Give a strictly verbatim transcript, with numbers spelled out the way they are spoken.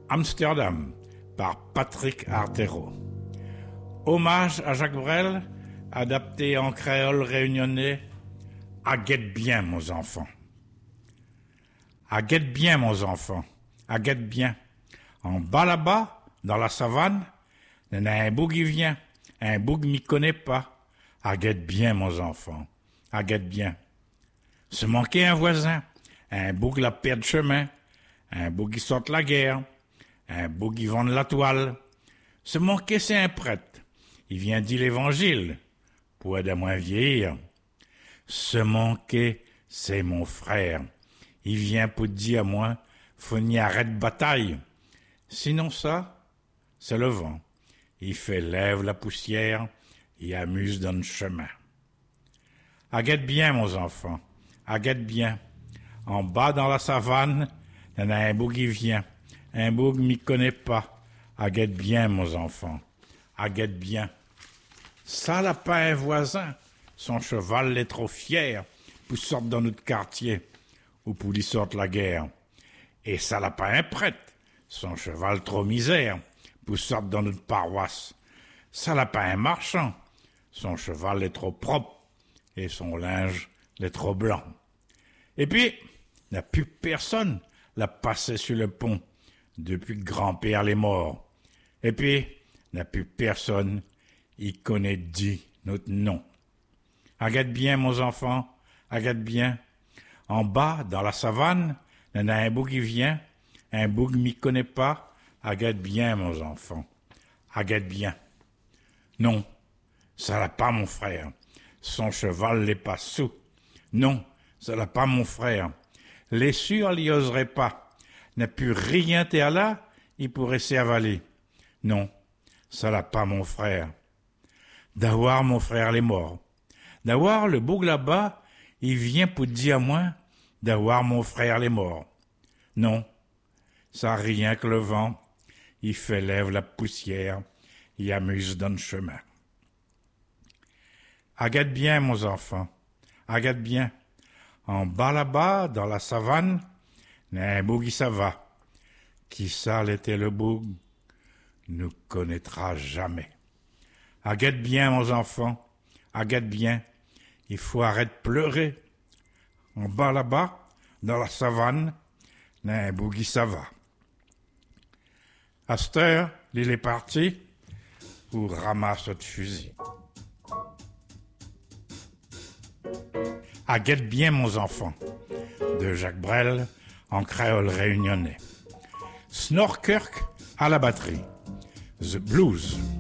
Amsterdam par Patrick Artero. Hommage à Jacques Brel, adapté en créole réunionnais. À guette bien, mon enfant. À guette bien, mon enfant. À guette bien. En bas là-bas, dans la savane, il y a un boug qui vient. Un boug m'y connaît pas. À guette bien, mon enfant. À guette bien. Se manquer un voisin. Un boug la perd chemin. Un boug qui sort la guerre. Un boug qui vend la toile. Se manquer, c'est un prêtre. Il vient dire l'évangile. Pour aider à moins vieillir. Se manquer, c'est mon frère. Il vient pour dire à moi, faut n'y arrête bataille. Sinon ça, c'est le vent. Il fait lève la poussière, il amuse dans le chemin. Aguette bien, mon enfant, aguette bien. En bas dans la savane, il y en a un boug qui vient. Un boug m'y connaît pas. Aguette bien, mon enfant, aguette bien. Ça, là, pas un voisin. Son cheval est trop fier pour sortir dans notre quartier ou pour lui sortir la guerre. Et ça n'a pas un prêtre, son cheval trop misère pour sortir dans notre paroisse. Ça n'a pas un marchand, son cheval est trop propre et son linge est trop blanc. Et puis, il n'y a plus personne l'a passé sur le pont depuis que grand-père est mort. Et puis, il n'y a plus personne, il connaît dit notre nom. Aguette bien, mon enfant, aguette bien. En bas, dans la savane, il y en a un boug qui vient, un boug m'y connaît pas. Aguette bien, mon enfant, aguette bien. Non, ça l'a pas mon frère. Son cheval l'est pas sous. Non, ça l'a pas mon frère. Les sûrs l'y oserait pas. N'a plus rien t'es là, il pourrait s'y avaler. Non, ça l'a pas mon frère. D'avoir mon frère les morts. D'avoir le boug là-bas, il vient pour dire à moi d'avoir mon frère les morts. Non, ça rien que le vent, il fait lève la poussière, il amuse dans le chemin. Aguette bien, mon enfant, aguette bien. En bas là-bas, dans la savane, il y a un boug qui ça va. Qui ça l'était le boug, ne connaîtra jamais. Aguette bien, mon enfant, aguette bien. Il faut arrêter de pleurer. En bas là-bas, dans la savane, il y a un boug qui ça va. À cette heure, il est parti pour ramasser de fusil. Aguette bien, mon enfant, de Jacques Brel en créole réunionnais. Snorkirk à la batterie. The Blues.